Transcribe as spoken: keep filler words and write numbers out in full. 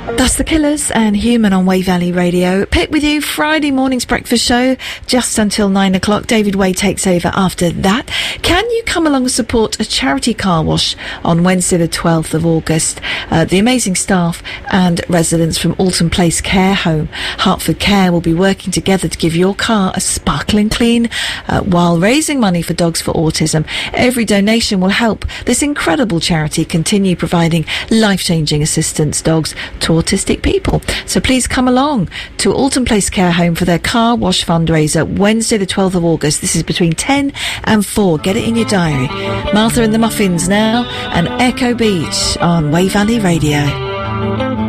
That's The Killers and Human on Way Valley Radio. Pitt with you, Friday morning's breakfast show, just until nine o'clock. David Way takes over after that. Can you come along and support a charity car wash on Wednesday the twelfth of August? Uh, the amazing staff and residents from Alton Place Care Home, Hertford Care, will be working together to give your car a sparkling clean uh, while raising money for Dogs for Autism. Every donation will help this incredible charity continue providing life-changing assistance dogs to autistic people. So please come along to Alton Place Care Home for their car wash fundraiser Wednesday the twelfth of August. This is between ten and four. Get it in your diary. Martha and the Muffins now, and Echo Beach on Way Valley Radio.